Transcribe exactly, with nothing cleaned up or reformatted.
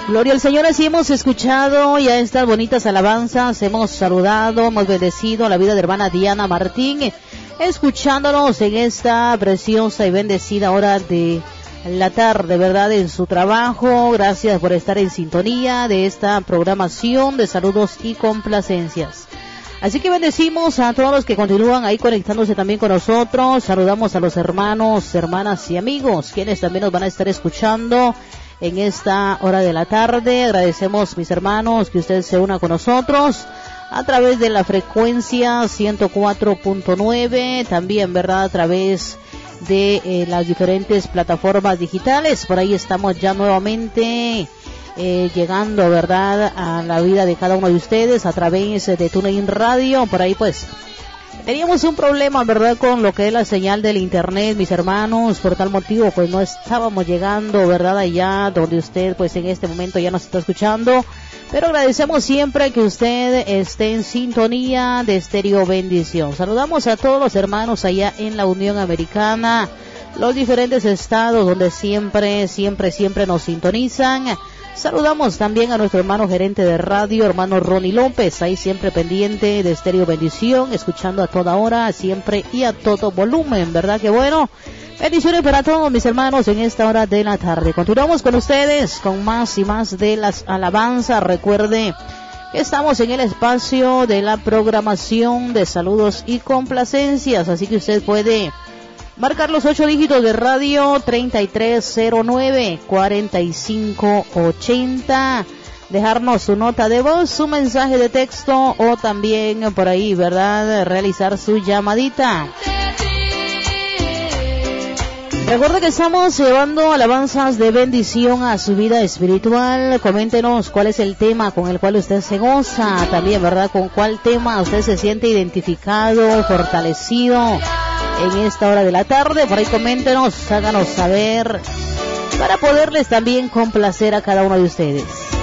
Gloria al Señor, así hemos escuchado ya estas bonitas alabanzas, hemos saludado, hemos bendecido la vida de hermana Diana Martín, escuchándonos en esta preciosa y bendecida hora de la tarde, ¿verdad? En su trabajo. Gracias por estar en sintonía de esta programación de saludos y complacencias. Así que bendecimos a todos los que continúan ahí conectándose también con nosotros. Saludamos a los hermanos, hermanas y amigos, quienes también nos van a estar escuchando en esta hora de la tarde. Agradecemos, mis hermanos, que usted se una con nosotros a través de la frecuencia ciento cuatro punto nueve, también, ¿verdad?, a través de eh, las diferentes plataformas digitales. Por ahí estamos ya nuevamente eh, llegando, ¿verdad?, a la vida de cada uno de ustedes a través de TuneIn Radio. Por ahí pues teníamos un problema, ¿verdad?, con lo que es la señal del internet, mis hermanos. Por tal motivo pues no estábamos llegando, ¿verdad?, allá donde usted pues en este momento ya nos está escuchando. Pero agradecemos siempre que usted esté en sintonía de Estéreo Bendición. Saludamos a todos los hermanos allá en la Unión Americana, los diferentes estados donde siempre, siempre, siempre nos sintonizan. Saludamos también a nuestro hermano gerente de radio, hermano Ronnie López, ahí siempre pendiente de Estéreo Bendición, escuchando a toda hora, siempre y a todo volumen, ¿verdad? Que bueno. Bendiciones para todos mis hermanos en esta hora de la tarde. Continuamos con ustedes con más y más de las alabanzas. Recuerde que estamos en el espacio de la programación de saludos y complacencias, así que usted puede marcar los ocho dígitos de radio treinta y tres cero nueve cuarenta y cinco ochenta, dejarnos su nota de voz, su mensaje de texto o también por ahí, ¿verdad?, realizar su llamadita. Recuerda que estamos llevando alabanzas de bendición a su vida espiritual. Coméntenos cuál es el tema con el cual usted se goza, también, ¿verdad?, con cuál tema usted se siente identificado, fortalecido en esta hora de la tarde. Por ahí coméntenos, háganos saber para poderles también complacer a cada uno de ustedes.